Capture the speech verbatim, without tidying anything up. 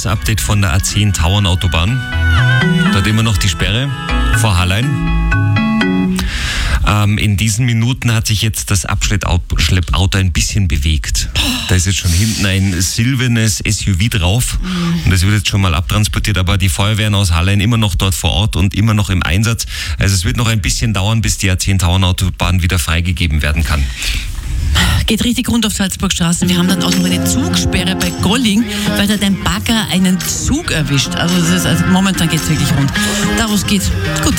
kurzes Update von der A zehn Tauernautobahn. Da hat immer noch die Sperre vor Hallein. Ähm, in diesen Minuten hat sich jetzt das Abschleppauto ein bisschen bewegt. Da ist jetzt schon hinten ein silbernes S U V drauf und das wird jetzt schon mal abtransportiert, aber die Feuerwehren aus Hallein immer noch dort vor Ort und immer noch im Einsatz. Also es wird noch ein bisschen dauern, bis die A zehn Tauernautobahn wieder freigegeben werden kann. Geht richtig rund auf Salzburgstraße. Wir haben dann auch noch eine Zugsperre bei Golling, weil da ein Bagger einen Zug erwischt. Also, das ist, also momentan geht es wirklich rund. Daraus geht's. Gut.